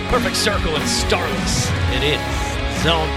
Perfect Circle and Starless. It is Zone.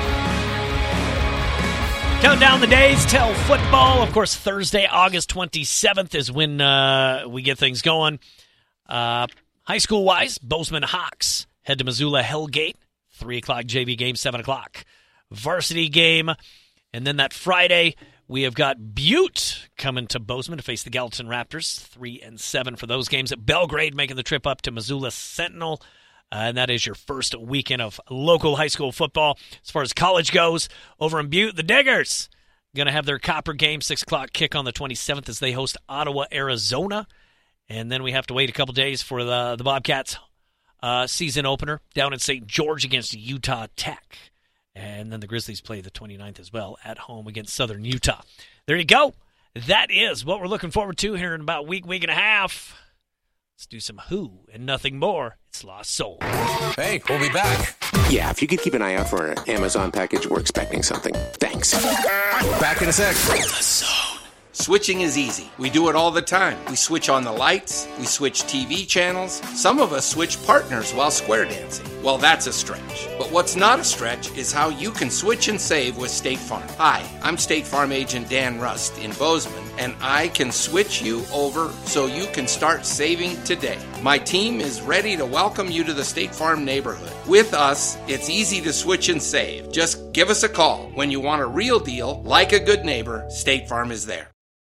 Count down the days till football. Of course, Thursday, August 27th is when we get things going. High school-wise, Bozeman Hawks head to Missoula Hellgate. 3 o'clock JV game, 7 o'clock varsity game. And then that Friday, we have got Butte coming to Bozeman to face the Gallatin Raptors. 3 and 7 for those games. At Belgrade making the trip up to Missoula Sentinel. And that is your first weekend of local high school football. As far as college goes, over in Butte, the Diggers going to have their Copper game, 6 o'clock kick on the 27th as they host Ottawa, Arizona. And then we have to wait a couple days for the Bobcats season opener down in St. George against Utah Tech. And then the Grizzlies play the 29th as well at home against Southern Utah. There you go. That is what we're looking forward to here in about a week and a half. Let's do some Who and nothing more. It's Lost Soul. Hey, we'll be back. Yeah, if you could keep an eye out for an Amazon package, we're expecting something. Thanks. Back in a sec. The Zone. Switching is easy. We do it all the time. We switch on the lights. We switch TV channels. Some of us switch partners while square dancing. Well, that's a stretch. But what's not a stretch is how you can switch and save with State Farm. Hi, I'm State Farm agent Dan Rust in Bozeman, and I can switch you over so you can start saving today. My team is ready to welcome you to the State Farm neighborhood. With us, it's easy to switch and save. Just give us a call. When you want a real deal, like a good neighbor, State Farm is there.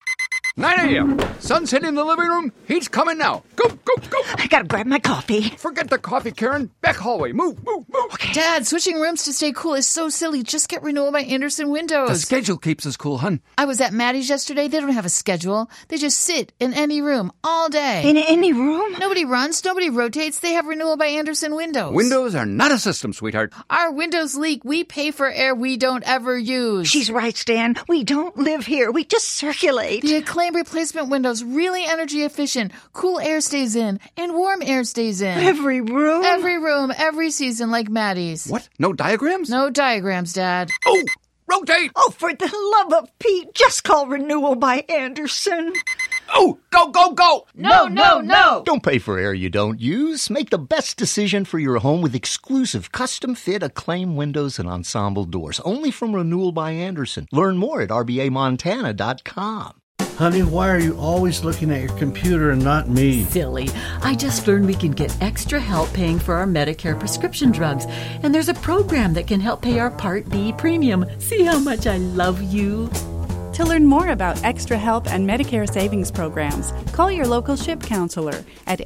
9 a.m. Sunset in the living room. He's coming now. Go, go, go. I gotta grab my coffee. Forget the coffee, Karen. Back hallway. Move, move, move. Okay. Dad, switching rooms to stay cool is so silly. Just get Renewal by Andersen windows. The schedule keeps us cool, hun. I was at Maddie's yesterday. They don't have a schedule. They just sit in any room all day. In any room? Nobody runs. Nobody rotates. They have Renewal by Andersen windows. Windows are not a system, sweetheart. Our windows leak. We pay for air we don't ever use. She's right, Stan. We don't live here. We just circulate. The Acclaim replacement windows, really energy efficient. Cool air stays in and warm air stays in. Every room? Every room, every season, like Maddie's. What? No diagrams? No diagrams, Dad. Oh, rotate! Oh, for the love of Pete, just call Renewal by Andersen. Oh, go, go, go! No, no, no! Don't pay for air you don't use. Make the best decision for your home with exclusive custom-fit Acclaim windows and ensemble doors. Only from Renewal by Andersen. Learn more at rbamontana.com. Honey, why are you always looking at your computer and not me? Silly. I just learned we can get extra help paying for our Medicare prescription drugs. And there's a program that can help pay our Part B premium. See how much I love you? To learn more about extra help and Medicare savings programs, call your local SHIP counselor at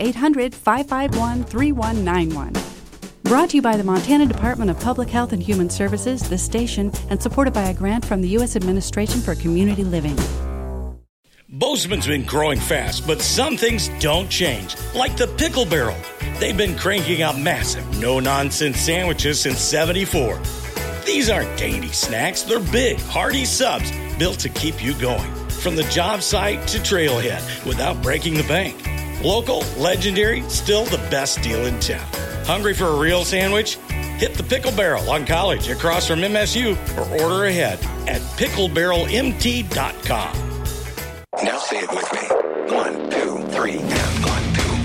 800-551-3191. Brought to you by the Montana Department of Public Health and Human Services, this station, and supported by a grant from the U.S. Administration for Community Living. Bozeman's been growing fast, but some things don't change, like the Pickle Barrel. They've been cranking out massive, no-nonsense sandwiches since '74. These aren't dainty snacks. They're big, hearty subs built to keep you going. From the job site to trailhead without breaking the bank. Local, legendary, still the best deal in town. Hungry for a real sandwich? Hit the Pickle Barrel on College across from MSU or order ahead at picklebarrelmt.com. Now say it with me. 1, 2, 3.